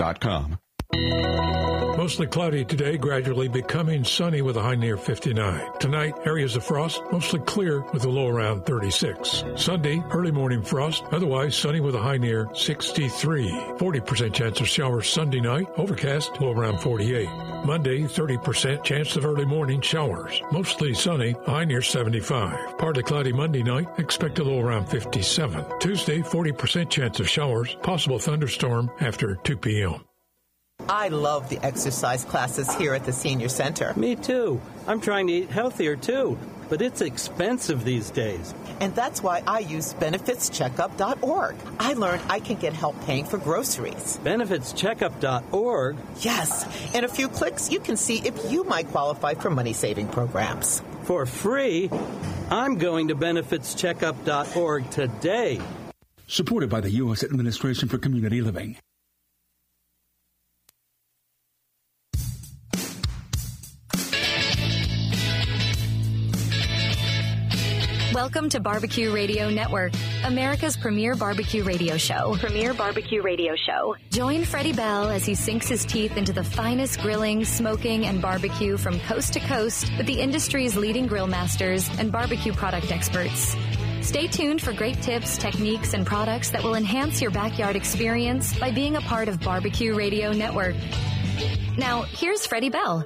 Mostly cloudy today, gradually becoming sunny with a high near 59. Tonight, areas of frost, mostly clear with a low around 36. Sunday, early morning frost, otherwise sunny with a high near 63. 40% chance of showers Sunday night, overcast, low around 48. Monday, 30% chance of early morning showers, mostly sunny, high near 75. Partly cloudy Monday night, expect a low around 57. Tuesday, 40% chance of showers, possible thunderstorm after 2 p.m. I love the exercise classes here at the Senior Center. Me too. I'm trying to eat healthier too, but it's expensive these days. And that's why I use benefitscheckup.org. I learned I can get help paying for groceries. Benefitscheckup.org? Yes. In a few clicks, you can see if you might qualify for money-saving programs. For free? I'm going to benefitscheckup.org today. Supported by the U.S. Administration for Community Living. Welcome to Barbecue Radio Network, America's premier barbecue radio show. Join Freddie Bell as he sinks his teeth into the finest grilling, smoking, and barbecue from coast to coast with the industry's leading grill masters and barbecue product experts. Stay tuned for great tips, techniques, and products that will enhance your backyard experience by being a part of Barbecue Radio Network. Now, here's Freddie Bell.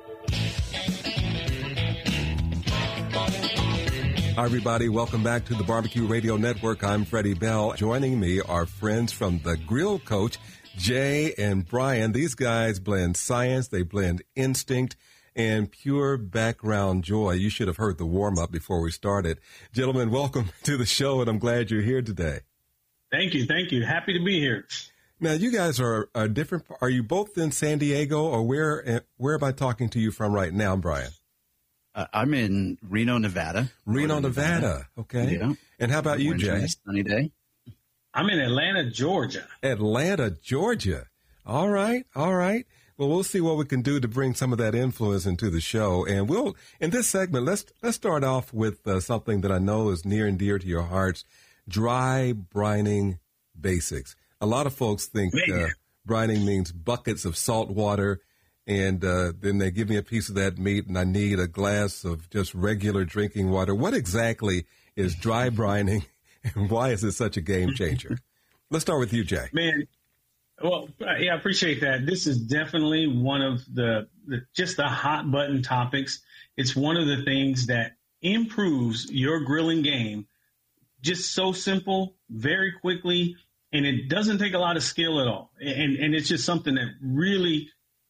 Hi, everybody. Welcome back to the Barbecue Radio Network. I'm Freddie Bell. Joining me are friends from the Grill Coach, Jay and Brian. These guys blend science, they blend instinct, and pure background joy. You should have heard the warm-up before we started. Gentlemen, welcome to the show, and I'm glad you're here today. Thank you. Happy to be here. Now, you guys are different. Are you both in San Diego, or where am I talking to you from right now, Brian? I'm in Reno, Nevada. Reno, Nevada. Okay. Yeah. And how about you, Jay? Sunny day. I'm in Atlanta, Georgia. Atlanta, Georgia. All right. Well, we'll see what we can do to bring some of that influence into the show. And we'll, in this segment, let's start off with something that I know is near and dear to your hearts, dry brining basics. A lot of folks think brining means buckets of salt water, and then they give me a piece of that meat, and I need a glass of just regular drinking water. What exactly is dry brining, and why is it such a game changer? Let's start with you, Jay. Man, well, yeah, I appreciate that. This is definitely one of the hot button topics. It's one of the things that improves your grilling game. Just so simple, very quickly, and it doesn't take a lot of skill at all. And it's just something that really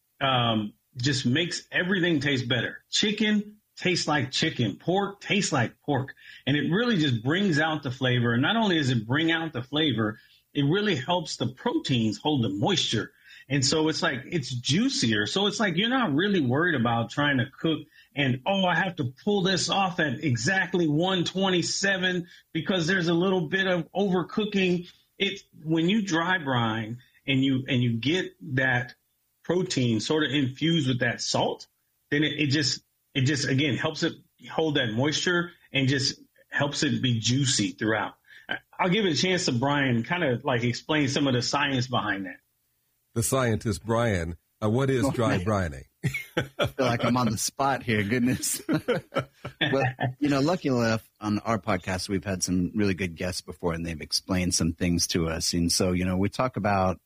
just makes everything taste better. Chicken tastes like chicken. Pork tastes like pork. And it really just brings out the flavor. And not only does it bring out the flavor, it really helps the proteins hold the moisture. And so it's like, it's juicier. So it's like, you're not really worried about trying to cook and, I have to pull this off at exactly 127 because there's a little bit of overcooking. It's when you dry brine and you get that protein sort of infused with that salt, then it just again helps it hold that moisture and just helps it be juicy throughout. I'll give it a chance to Brian kind of like explain some of the science behind that. The scientist, Brian, what is dry brining? I feel like I'm on the spot here. Goodness. Well, lucky enough on our podcast, we've had some really good guests before, and they've explained some things to us. And so, we talk about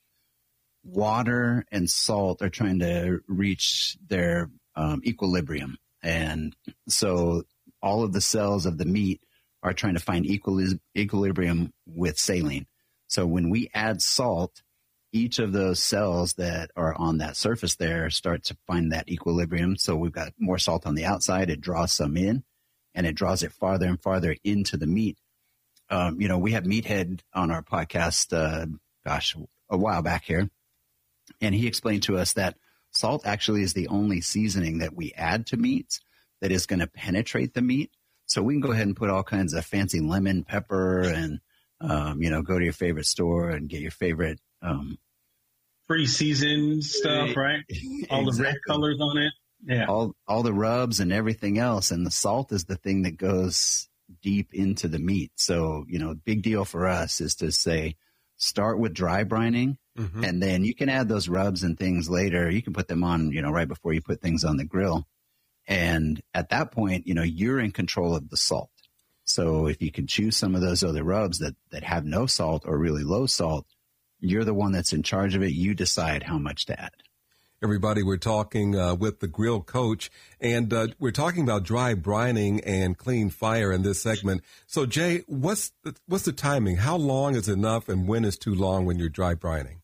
water and salt are trying to reach their equilibrium. And so all of the cells of the meat are trying to find equilibrium with saline. So when we add salt, each of those cells that are on that surface there start to find that equilibrium. So we've got more salt on the outside. It draws some in, and it draws it farther and farther into the meat. We have Meathead on our podcast, a while back here. And he explained to us that salt actually is the only seasoning that we add to meats that is going to penetrate the meat. So we can go ahead and put all kinds of fancy lemon pepper and, go to your favorite store and get your favorite pre-seasoned stuff, right? All the red colors on it. Yeah. All the rubs and everything else. And the salt is the thing that goes deep into the meat. So, big deal for us is to say, start with dry brining, and then you can add those rubs and things later. You can put them on, right before you put things on the grill. And at that point, you're in control of the salt. So if you can choose some of those other rubs that have no salt or really low salt, you're the one that's in charge of it. You decide how much to add. Everybody, we're talking with the grill coach, and we're talking about dry brining and clean fire in this segment. So, Jay, what's the timing? How long is enough, and when is too long when you're dry brining?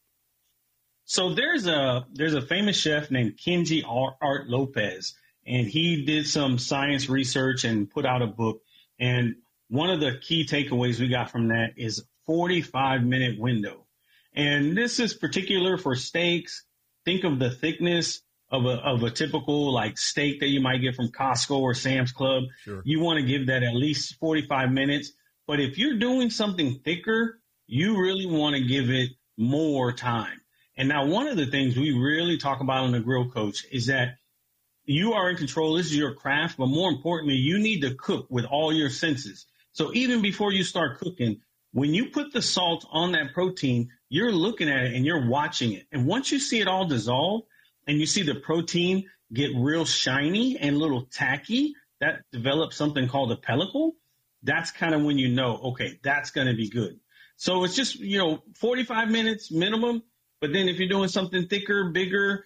So there's a famous chef named Kenji Art Lopez, and he did some science research and put out a book. And one of the key takeaways we got from that is 45-minute window. And this is particular for steaks. Think of the thickness of a typical like steak that you might get from Costco or Sam's Club. Sure. You want to give that at least 45 minutes. But if you're doing something thicker, you really want to give it more time. And now one of the things we really talk about on the Grill Coach is that you are in control. This is your craft, but more importantly, you need to cook with all your senses. So even before you start cooking, when you put the salt on that protein, you're looking at it and you're watching it. And once you see it all dissolve and you see the protein get real shiny and a little tacky, that develops something called a pellicle. That's kind of when you know, okay, that's going to be good. So it's just, 45 minutes minimum. But then if you're doing something thicker, bigger,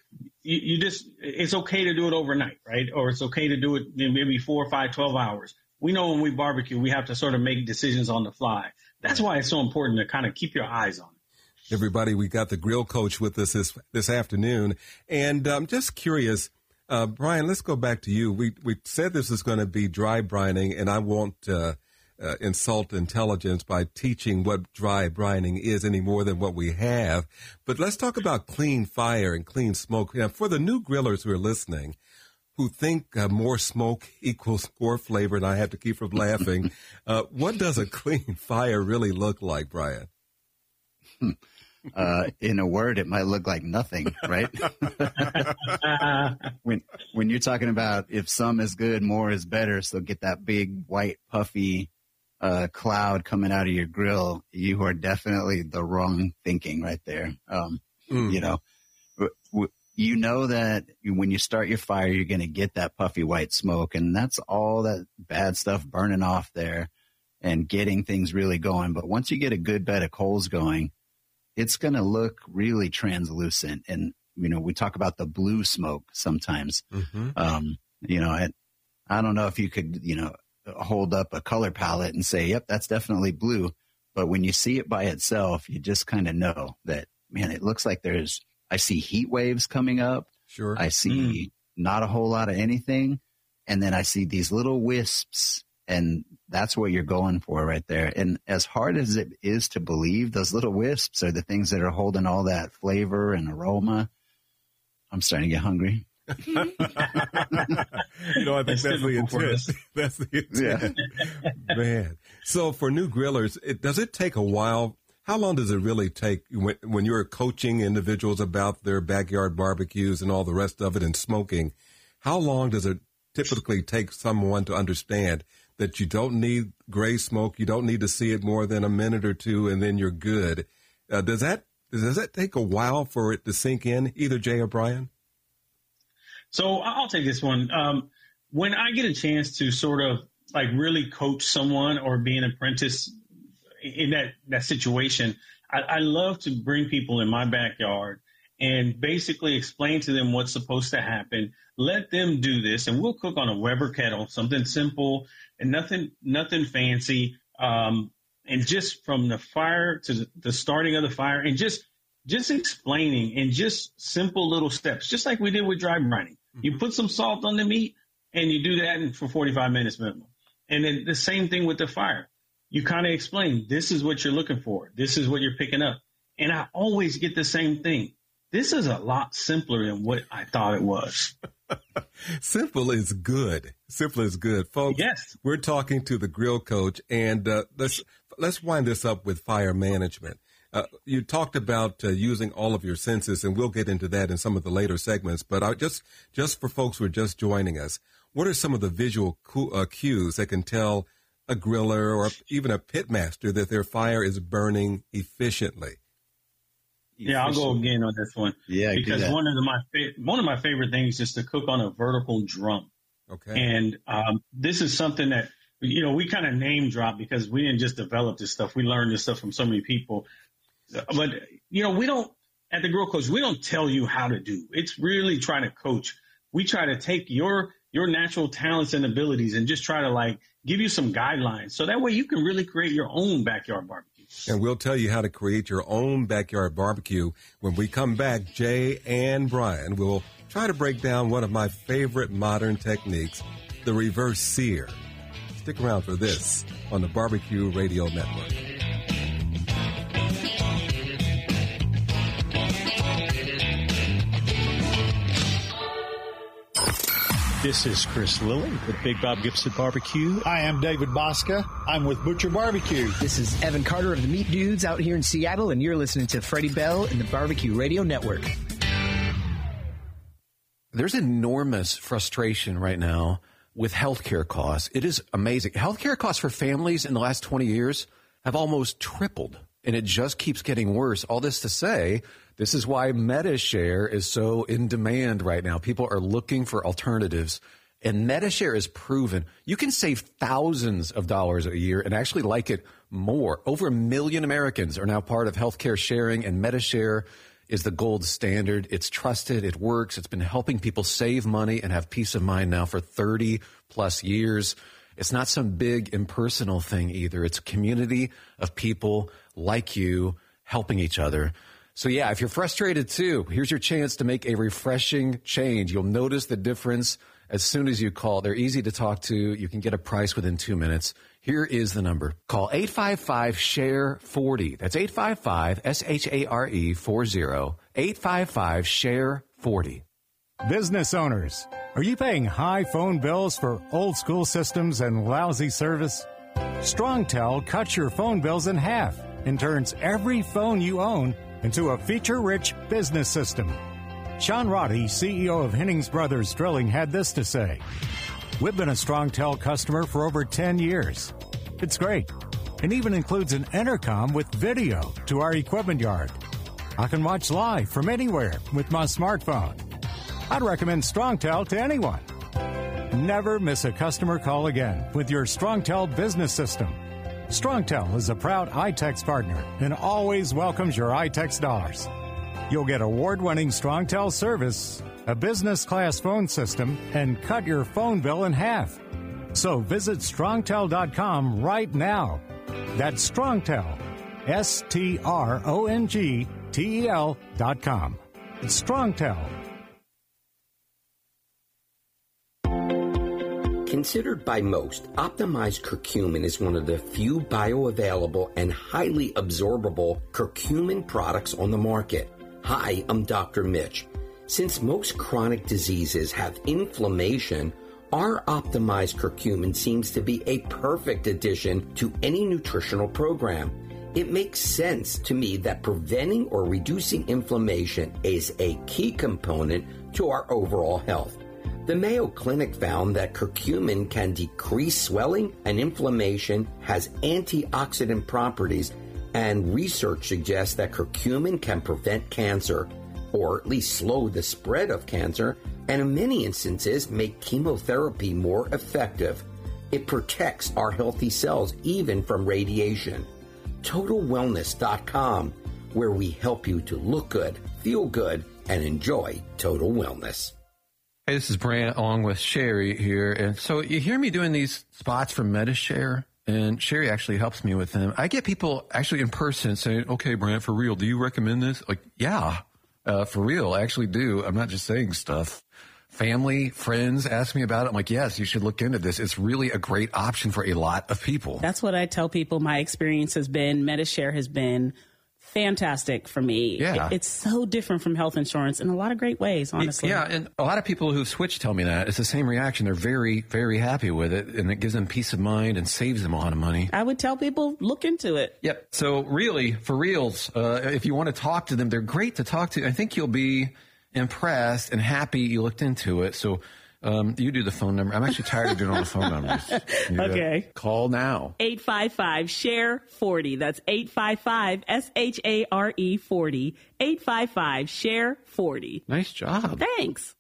it's okay to do it overnight, right? Or it's okay to do it maybe 4 or 5, 12 hours. We know when we barbecue, we have to sort of make decisions on the fly. That's why it's so important to kind of keep your eyes on it. Everybody, we got the Grill Coach with us this afternoon. And I'm just curious, Brian, let's go back to you. We said this is going to be dry brining, and I won't insult intelligence by teaching what dry brining is any more than what we have. But let's talk about clean fire and clean smoke. Now, for the new grillers who are listening, who think more smoke equals more flavor, and I have to keep from laughing, what does a clean fire really look like, Brian? In a word, it might look like nothing, right? when you're talking about if some is good, more is better, so get that big white puffy cloud coming out of your grill, you are definitely the wrong thinking right there. You know that when you start your fire, you're going to get that puffy white smoke, and that's all that bad stuff burning off there and getting things really going. But once you get a good bed of coals going, it's going to look really translucent. And, we talk about the blue smoke sometimes. I don't know if you could, hold up a color palette and say, yep, that's definitely blue. But when you see it by itself, you just kind of know that, man, it looks like I see heat waves coming up. Sure. I see not a whole lot of anything. And then I see these little wisps, and that's what you're going for right there. And as hard as it is to believe, those little wisps are the things that are holding all that flavor and aroma. I'm starting to get hungry. I think that's the intent. That's the intent. Yeah. Man. So for new grillers, does it take a while? How long does it really take when you're coaching individuals about their backyard barbecues and all the rest of it and smoking? How long does it typically take someone to understand that you don't need gray smoke, you don't need to see it more than a minute or two, and then you're good? Does that take a while for it to sink in, either Jay or Brian? So I'll take this one. When I get a chance to sort of like really coach someone or be an apprentice in that situation, I love to bring people in my backyard and basically explain to them what's supposed to happen. Let them do this, and we'll cook on a Weber kettle, something simple and nothing fancy. And just from the fire to the starting of the fire, and just explaining and just simple little steps, just like we did with dry brining. You put some salt on the meat, and you do that for 45 minutes minimum. And then the same thing with the fire. You kind of explain, this is what you're looking for. This is what you're picking up. And I always get the same thing. This is a lot simpler than what I thought it was. Simple is good. Simple is good. Folks, yes. We're talking to the Grill Coach, and let's wind this up with fire management. You talked about using all of your senses, and we'll get into that in some of the later segments. But just for folks who are just joining us, what are some of the visual cues that can tell a griller or even a pit master that their fire is burning efficiently. Yeah, I'll go again on this one. Yeah, because one of my favorite things is to cook on a vertical drum. Okay. And this is something that, you know, we kind of name drop because we didn't just develop this stuff. We learned this stuff from so many people. But, you know, we don't, at the Grill Coach, we don't tell you how to do. It's really trying to coach. We try to take your natural talents and abilities and just try to, like, give you some guidelines. So that way you can really create your own backyard barbecue. And we'll tell you how to create your own backyard barbecue. When we come back, Jay and Brian will try to break down one of my favorite modern techniques, the reverse sear. Stick around for this on the Barbecue Radio Network. This is Chris Lilly with Big Bob Gibson Barbecue. I am David Bosca. I'm with Butcher Barbecue. This is Evan Carter of the Meat Dudes out here in Seattle, and you're listening to Freddie Bell and the Barbecue Radio Network. There's enormous frustration right now with healthcare costs. It is amazing. Healthcare costs for families in the last 20 years have almost tripled, and it just keeps getting worse. All this to say, this is why MediShare is so in demand right now. People are looking for alternatives, and MediShare is proven. You can save thousands of dollars a year and actually like it more. Over 1 million Americans are now part of healthcare sharing, and MediShare is the gold standard. It's trusted. It works. It's been helping people save money and have peace of mind now for 30 plus years. It's not some big impersonal thing either. It's a community of people like you helping each other. So yeah, if you're frustrated too, here's your chance to make a refreshing change. You'll notice the difference as soon as you call. They're easy to talk to. You can get a price within 2 minutes. Here is the number. Call 855-SHARE-40. That's 855-SHARE-40. 855-SHARE-40. Business owners, are you paying high phone bills for old school systems and lousy service? StrongTel cuts your phone bills in half and turns every phone you own into a feature-rich business system. Sean Roddy, CEO of Hennings Brothers Drilling, had this to say. We've been a StrongTel customer for over 10 years. It's great. It even includes an intercom with video to our equipment yard. I can watch live from anywhere with my smartphone. I'd recommend StrongTel to anyone. Never miss a customer call again with your StrongTel business system. StrongTel is a proud iTex partner and always welcomes your iTex dollars. You'll get award-winning StrongTel service, a business-class phone system, and cut your phone bill in half. So visit StrongTel.com right now. That's StrongTel, StrongTel.com. It's StrongTel. Considered by most, optimized curcumin is one of the few bioavailable and highly absorbable curcumin products on the market. Hi, I'm Dr. Mitch. Since most chronic diseases have inflammation, our optimized curcumin seems to be a perfect addition to any nutritional program. It makes sense to me that preventing or reducing inflammation is a key component to our overall health. The Mayo Clinic found that curcumin can decrease swelling and inflammation, has antioxidant properties, and research suggests that curcumin can prevent cancer, or at least slow the spread of cancer, and in many instances make chemotherapy more effective. It protects our healthy cells even from radiation. TotalWellness.com, where we help you to look good, feel good, and enjoy total wellness. Hey, this is Brant along with Sherry here. And so you hear me doing these spots for MediShare, and Sherry actually helps me with them. I get people actually in person saying, okay, Brant, for real, do you recommend this? Like, yeah, for real, I actually do. I'm not just saying stuff. Family, friends ask me about it. I'm like, yes, you should look into this. It's really a great option for a lot of people. That's what I tell people. My experience has been, MediShare has been fantastic for me. Yeah. It's so different from health insurance in a lot of great ways, honestly. Yeah, and a lot of people who've switched tell me that. It's the same reaction. They're very, very happy with it, and it gives them peace of mind and saves them a lot of money. I would tell people, look into it. Yep. So really, for reals, if you want to talk to them, they're great to talk to. I think you'll be impressed and happy you looked into it. So You do the phone number. I'm actually tired of doing all the phone numbers. Okay. Call now. 855-SHARE-40. That's 855-SHARE-40. 855-SHARE-40. Nice job. Thanks.